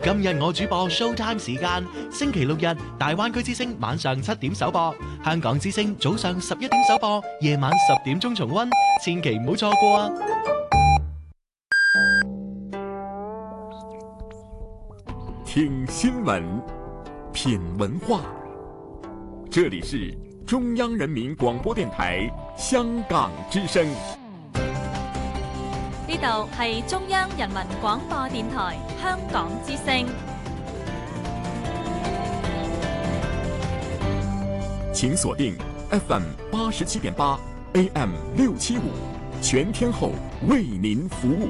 今日我主播 Showtime 時間，星期六日大灣區之聲晚上7點首播，香港之聲早上11點首播，夜晚10點鐘重溫，千祈唔好錯過啊！ 聽新聞，品文化，這裡是中央人民廣播電台香港之聲。 呢度係中央人民廣播電台香港之聲。 請鎖定 FM 87.8 AM 675，全天候為您服務。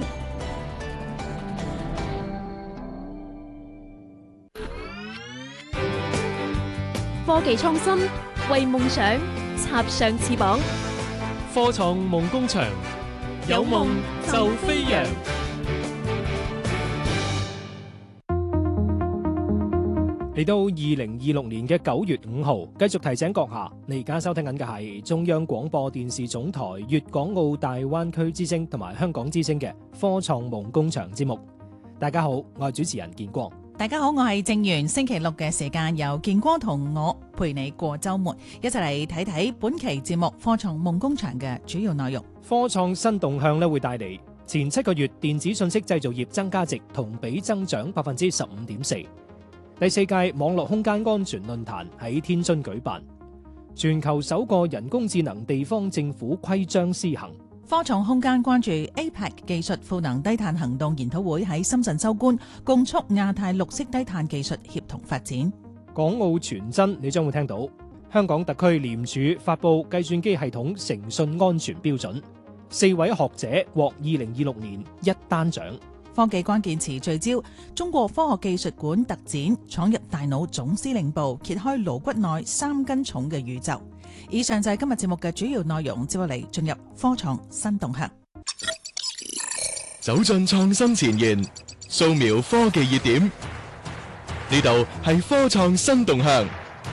科技創新，為夢想插上翅膀。 科創夢工場，有夢就飛揚。嚟到2026年嘅9月5號，繼續提醒閣下，你而家收聽緊嘅係中央廣播電視總台粵港澳大灣區之聲同埋香港之聲嘅科創夢工場節目。大家好，我係主持人建光。 大家好，我係正源。星期六嘅時間，由建光同我陪你過週末，一齊嚟睇睇本期節目科創夢工場嘅主要內容。 科創新動向咧，會帶嚟前7個月電子信息製造業增加值同比增長15.4%。第4屆網絡空間安全論壇喺天津舉辦，全球首個人工智能地方政府規章施行。 科創空間關注 APEC 技術賦能低碳行動研討會喺深圳收官，共促亞太綠色低碳技術協同發展。 港澳傳真你將會聽到，香港特區廉署發布計算機系統誠信安全標準，4位學者獲2026年一單獎。 科技關鍵詞聚焦，中國科學技術館特展闖入大腦總司令部，揭開顱骨內3斤重嘅宇宙。以上就係今日節目嘅主要內容，接落嚟進入科創新動向。 走進創新前沿，掃描科技熱點，呢度係科創新動向。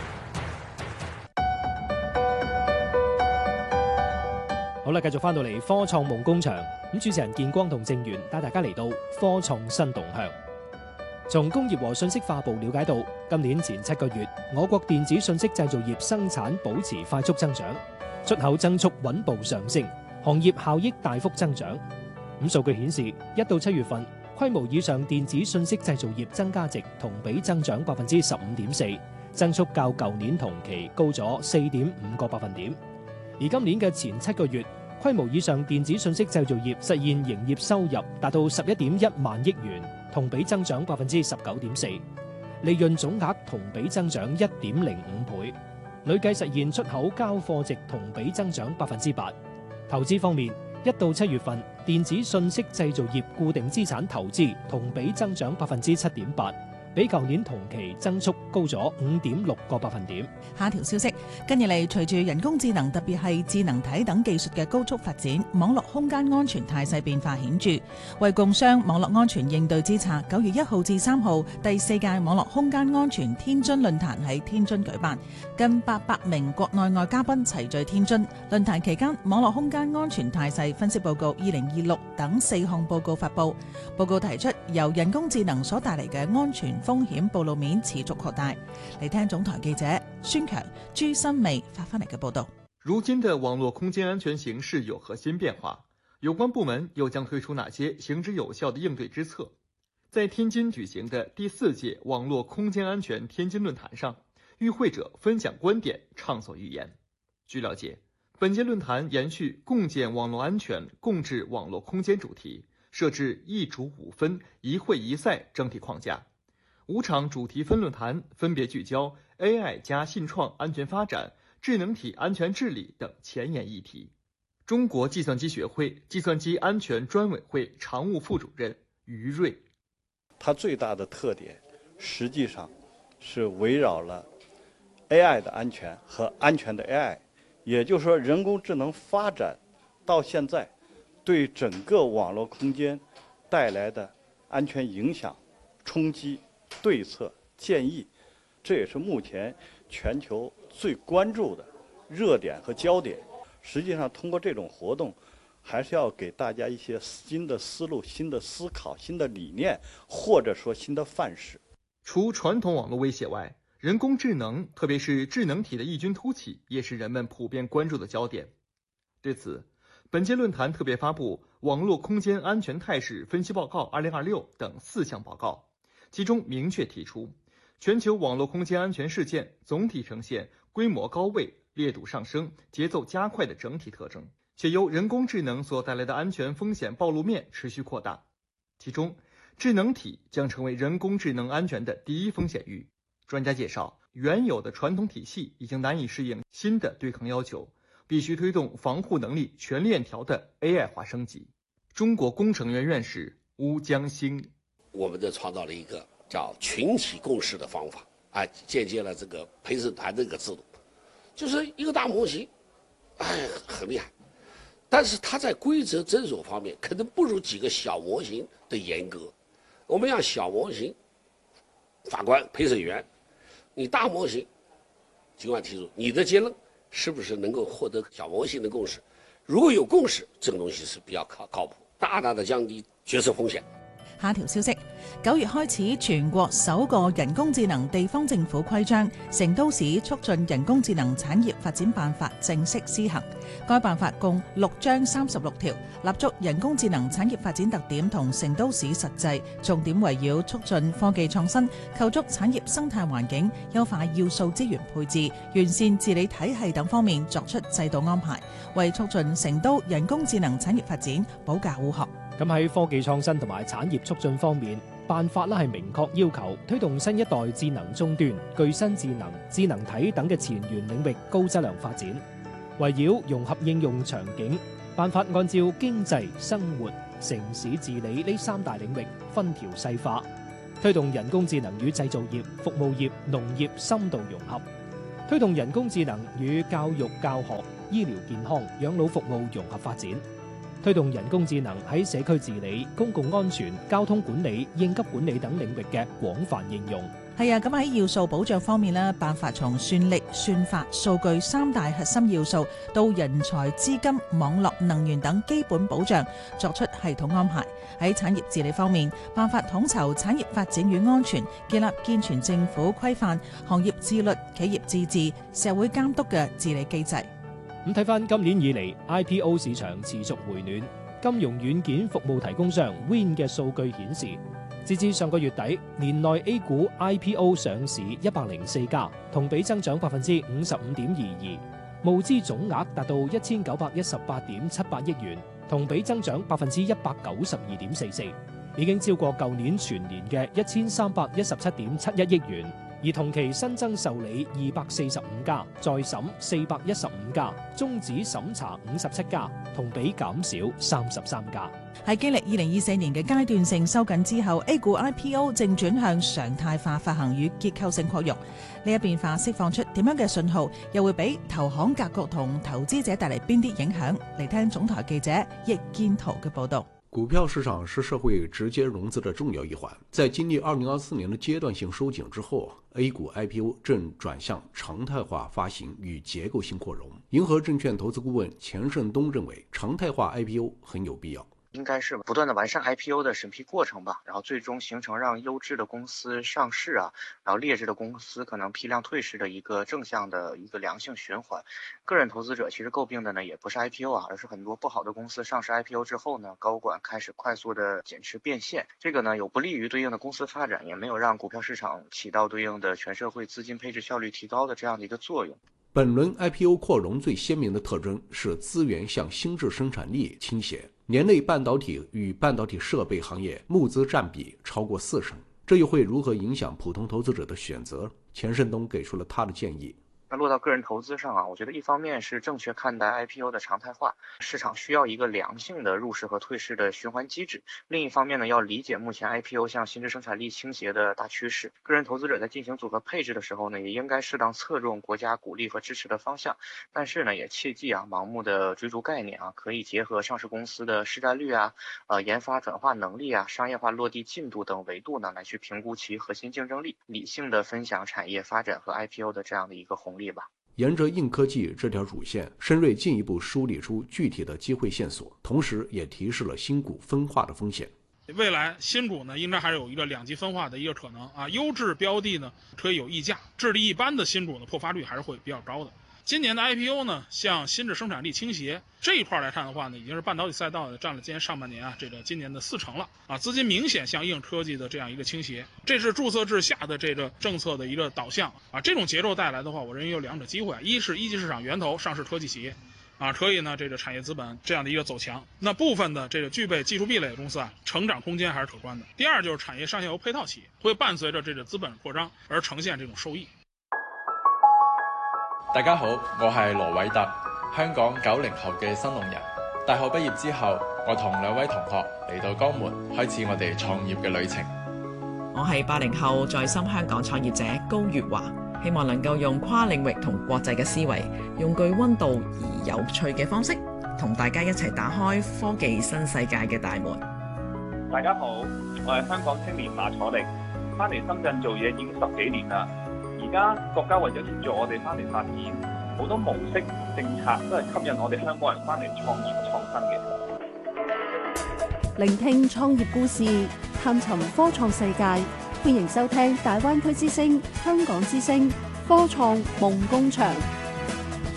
好啦，繼續翻到嚟科創夢工場，咁主持人建光同正源帶大家嚟到科創新動向。從工業和信息化部了解到，今年前7個月，我國電子信息製造業生產保持快速增長，出口增速穩步上升，行業效益大幅增長。咁數據顯示，1到7月份，規模以上電子信息製造業增加值同比增長15.4%，增速較舊年同期高咗4.5個百分點。而今年嘅前7個月，規模以上電子信息製造業實現營業收入達到11.1萬億元，同比增長19.4%，利潤總額同比增長1.05倍，累計實現出口交貨值同比增長8%。投資方面，1到7月份，電子信息製造業固定資產投資同比增長7.8%。比舊年同期增速高咗5.6個百分點。 下條消息，近日嚟隨住人工智能，特別係智能體等技術嘅高速發展，網絡空間安全態勢變化顯著。為共商網絡安全應對之策，9月1號至3號第4屆網絡空間安全天津論壇喺天津舉辦，近800名國內外嘉賓齊聚天津。論壇期間，網絡空間安全態勢分析報告2026等4項報告發布。報告提出，由人工智能所帶嚟嘅安全風險暴露面持續擴大。嚟聽總台記者孫強、朱新美發翻嚟嘅報道。 如今的網絡空間安全形勢有何新變化？有關部門又將推出哪些行之有效的應對之策？在天津舉行的第4屆網絡空間安全天津論壇上，與會者分享觀點，暢所欲言。據了解，本屆論壇延續共建網絡安全、共治網絡空間主題，設置一主5分、一會一賽整體框架。5場主題分論壇分別聚焦 AI 加信創安全發展、智能體安全治理等前沿議題。中國計算機學會計算機安全專委會常務副主任於瑞， 它最大的特點實際上是圍繞了 AI 的安全和安全的 AI， 也就是說人工智能發展到現在對整個網絡空間帶來的安全影響、衝擊、對策建議，這也是目前全球最關注的熱點和焦點。實際上通過這種活動还是要给大家一些新的思路、新的思考、新的理念，或者说新的范式。 除传统网络威胁外，人工智能，特别是智能体的异军突起，也是人们普遍关注的焦点。对此，本届论坛特别发布《网络空间安全态势分析报告2026》等4项报告，其中明确提出，全球网络空间安全事件总体呈现规模高位、烈度上升、节奏加快的整体特征，且由人工智能所带来的安全风险暴露面持续扩大。其中，智能体将成为人工智能安全的第一风险域。专家介绍，原有的传统体系已经难以适应新的对抗要求，必须推动防护能力全链条的 AI 化升级。中国工程院院士邬江兴， 我们创造了一个叫群体共识的方法，借鉴了这个陪审团这个制度，就是一个大模型，很厉害，但是它在规则遵守方面可能不如几个小模型的严格。我们让小模型，法官、陪审员，你大模型，尽管提出你的结论是不是能够获得小模型的共识？如果有共识，这个东西是比较靠谱，大大的降低决策風險。 下條消息，9月開始，全國首個人工智能地方政府規章《成都市促進人工智能產業發展辦法》正式施行。該辦法共6章36條，立足人工智能產業發展特點同成都市實際，重點圍繞促進科技創新、構築產業生態環境、優化要素資源配置、完善治理體系等方面作出制度安排，為促進成都人工智能產業發展保駕護航。 咁喺科技創新同埋產業促進方面，辦法係明確要求推動新一代智能終端、具身智能、智能體等嘅前沿領域高質量發展。圍繞融合應用場景，辦法按照經濟、生活、城市治理呢3大領域分條細化，推動人工智能與製造業、服務業、農業深度融合，推動人工智能與教育教學、醫療健康、養老服務融合發展。推動人工智能喺社區治理、公共安全、交通管理、應急管理等領域嘅廣泛應用。 係啊，咁喺要素保障方面呢，辦法從算力、算法、數據3大核心要素到人才、資金、網絡、能源等基本保障作出系統安排。喺產業治理方面，辦法統籌產業發展與安全，建立健全政府規範、行業自律、企業自治、社會監督嘅治理機制。 咁睇翻今年以嚟 IPO 市場持續回暖，金融軟件服務提供商 Win 嘅數據顯示，截至上個月底，年內 A 股 IPO 上市104家，同比增長55.22%，募資總額達到1918.78億元，同比增長192.44%，已經超過舊年全年嘅1317.71億元。而同期新增受理245家，再審415家，終止審查57家，同比減少33家。 喺經歷2024年嘅階段性收緊之後 ，A 股 IPO 正轉向常態化發行與結構性擴容。呢一變化釋放出點樣嘅信號，又會俾投行格局同投資者帶嚟邊啲影響？嚟聽總台記者易建圖嘅報導。 股票市場是社會直接融資的重要一環，在經歷2024年的階段性收緊之後 ，A 股 IPO 正轉向常態化發行與結構性擴容。銀河證券投資顧問錢勝東認為，常態化 IPO 很有必要。 應該是不斷的完善 IPO 的審批過程吧，然後最終形成讓優質的公司上市啊，然後劣質的公司可能批量退市的一個正向的一個良性循環。個人投資者其實詬病的呢，也不是 IPO 啊，而是很多不好的公司上市 IPO 之後呢，高管開始快速的減持變現，這個呢有不利於對應的公司發展，也沒有讓股票市場起到對應的全社會資金配置效率提高的這樣的一個作用。 本輪 IPO 擴容最鮮明的特徵是資源向新質生產力傾斜，年內半導體與半導體設備行業募資佔比超過40%，這又會如何影響普通投資者的選擇？錢勝東給出了他的建議。 那落到個人投資上啊，我覺得一方面是正確看待 IPO 的常態化，市場需要一個良性的入市和退市的循環機制。另一方面呢，要理解目前 IPO 向新質生產力傾斜的大趨勢。個人投資者在進行組合配置的時候呢，也應該適當側重國家鼓勵和支持的方向。但是呢，也切記啊，盲目的追逐概念啊，可以結合上市公司的市占率啊、研發轉化能力啊、商業化落地進度等維度呢，來去評估其核心競爭力，理性的分享產業發展和 IPO 的這樣的一個紅利吧。 沿着硬科技这条主线，深瑞进一步梳理出具体的机会线索，同时也提示了新股分化的风险。 未来新股呢，应该还是有一个两极分化的一个可能啊。优质标的呢可以有溢价，质地一般的新股呢破发率还是会比较高的。今年的 IPO 呢，向新质生产力倾斜这一块来看的话呢，已经是半导体赛道占了今年上半年今年的40%了啊，资金明显向硬科技的这样一个倾斜，这是注册制下的这个政策的一个导向啊。这种节奏带来的话，我认为有两者机会，一是一级市场源头上市科技企业。可以呢，这个产业资本这样的一个走强，那部分的这个具备技术壁垒的公司成长空间还是可观的。第二就是产业上下游配套企业会伴随着这个资本扩张而呈现这种收益。 大家好，我係羅偉特，香港90後嘅新農人。大學畢業之後，我同2位同學嚟到江門，開始我哋創業嘅旅程。 我係80後在深香港創業者高月華。希望能夠用跨領域同國際嘅思維，用具溫度而有趣嘅方式，同大家一齊打開科技新世界嘅大門。 大家好，我係香港青年馬楚力，翻嚟深圳做嘢已經10幾年啦。而家國家為咗協助我哋翻嚟發展，好多模式政策都係吸引我哋香港人翻嚟創業創新嘅。 聆聽創業故事，探尋科創世界。歡迎收聽大灣區之聲、香港之聲科創夢工場。